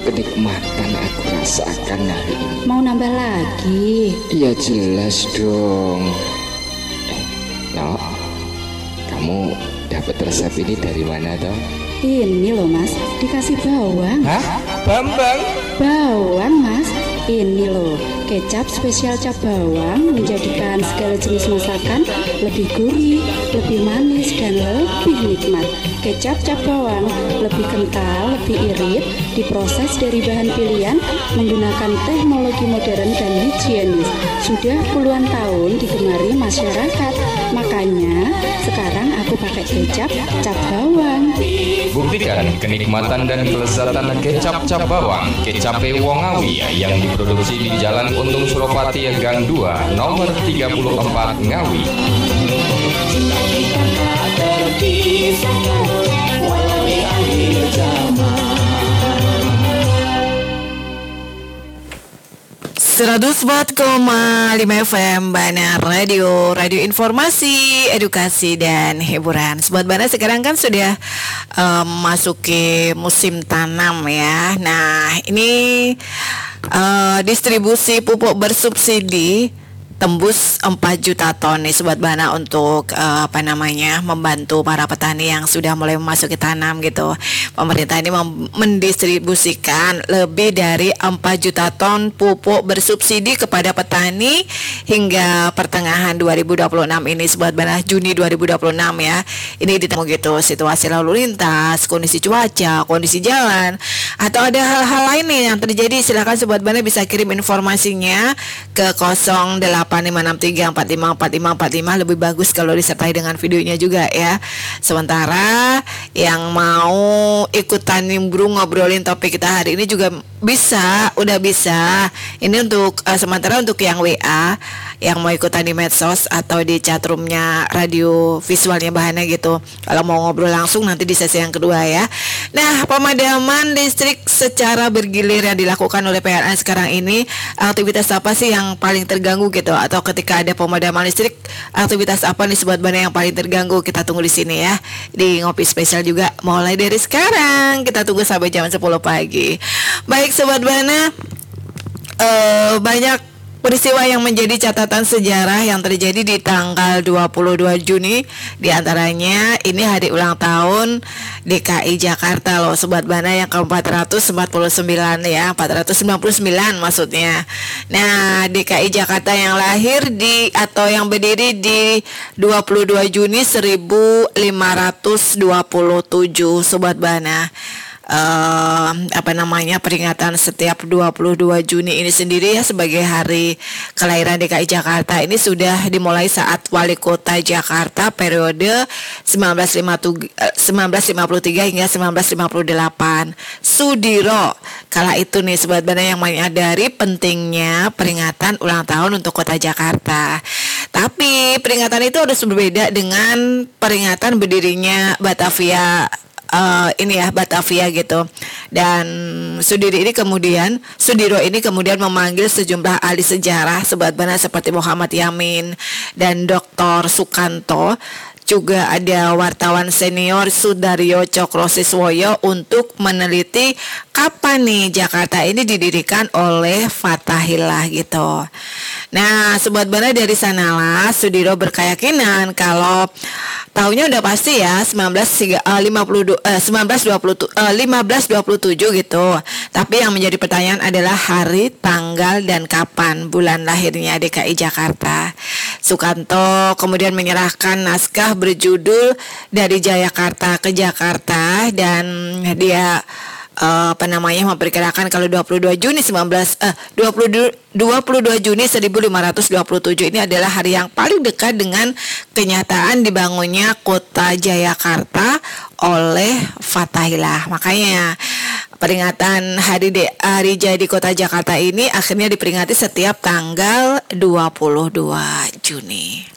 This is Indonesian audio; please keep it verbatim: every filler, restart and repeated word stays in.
kenikmatan aku rasakan hari ini. Mau nambah lagi? Iya jelas dong. Eh, no, kamu dapat resep ini dari mana toh? Ini loh mas, dikasih bawang. Hah? Bambang? Bawang mas, ini loh kecap spesial cap bawang menjadikan segala jenis masakan lebih gurih, lebih manis dan lebih nikmat. Kecap cap bawang lebih kental, lebih irit, diproses dari bahan pilihan menggunakan teknologi modern dan higienis. Sudah puluhan tahun digemari masyarakat. Makanya sekarang aku pakai kecap cap bawang. Buktikan kenikmatan dan kelezatan kecap cap bawang Kecap Wongawi yang diproduksi di Jalan Untung Suropati Gang dua nomor tiga puluh empat Ngawi. seratus empat koma lima F M Bana Radio, radio informasi, edukasi dan hiburan. Sobat Bana, sekarang kan sudah um, masuki musim tanam ya. Nah, ini uh, distribusi pupuk bersubsidi tembus empat juta ton nih Sobat Bana untuk uh, apa namanya membantu para petani yang sudah mulai memasuki tanam gitu. Pemerintah ini mem- mendistribusikan lebih dari empat juta ton pupuk bersubsidi kepada petani hingga pertengahan dua ribu dua puluh enam ini Sobat Bana, Juni dua ribu dua puluh enam ya. Ini ditemu gitu situasi lalu lintas, kondisi cuaca, kondisi jalan atau ada hal-hal lain nih yang terjadi. Silakan Sobat Bana bisa kirim informasinya ke nol delapan lima enam tiga empat lima empat lima empat lima. Lebih bagus kalau disertai dengan videonya juga ya. Sementara yang mau ikutan nimbrung ngobrolin topik kita hari ini juga bisa, udah bisa. Ini untuk uh, sementara untuk yang W A yang mau ikutan di medsos atau di chatroomnya radio visualnya Bahana gitu. Kalau mau ngobrol langsung nanti di sesi yang kedua ya. Nah, pemadaman listrik secara bergilir yang dilakukan oleh P L N sekarang ini, aktivitas apa sih yang paling terganggu gitu? Atau ketika ada pemadaman listrik, aktivitas apa nih Sobat Bana yang paling terganggu? Kita tunggu di sini ya. Di Ngopi Spesial juga mulai dari sekarang. Kita tunggu sampai jam sepuluh pagi. Baik Sobat Bana, uh, banyak peristiwa yang menjadi catatan sejarah yang terjadi di tanggal dua puluh dua Juni. Di antaranya ini hari ulang tahun D K I Jakarta loh Sobat Bana yang ke empat ratus empat puluh sembilan ya, empat ratus sembilan puluh sembilan maksudnya. Nah, D K I Jakarta yang lahir di atau yang berdiri di dua puluh dua Juni seribu lima ratus dua puluh tujuh Sobat Bana. Uh, apa namanya peringatan setiap dua puluh dua Juni ini sendiri ya sebagai hari kelahiran D K I Jakarta ini sudah dimulai saat Wali Kota Jakarta periode sembilan belas lima puluh tiga hingga sembilan belas lima puluh delapan. Sudiro kala itu nih Sobat Bana yang menyadari pentingnya peringatan ulang tahun untuk Kota Jakarta. Tapi peringatan itu harus berbeda dengan peringatan berdirinya Batavia. Uh, ini ya Batavia gitu. Dan Sudiro ini kemudian Sudiro ini kemudian memanggil sejumlah ahli sejarah Sobat Bana seperti Muhammad Yamin dan Doktor Sukanto. Juga ada wartawan senior Sudaryo Cokrosiswoyo untuk meneliti kapan nih Jakarta ini didirikan oleh Fathahillah gitu. Nah, Sobat Bana, dari sanalah Sudiro berkeyakinan kalau tahunnya udah pasti ya sembilan belas dua puluh tujuh gitu. Tapi yang menjadi pertanyaan adalah hari, tanggal dan kapan bulan lahirnya D K I Jakarta. Sukanto kemudian menyerahkan naskah berjudul Dari Jayakarta ke Jakarta dan dia uh, apa namanya memperkirakan kalau dua puluh dua Juni sembilan belas eh dua puluh dua Juni seribu lima ratus dua puluh tujuh ini adalah hari yang paling dekat dengan kenyataan dibangunnya Kota Jayakarta oleh Fathahillah. Makanya peringatan hari de, hari jadi Kota Jakarta ini akhirnya diperingati setiap tanggal dua puluh dua Juni.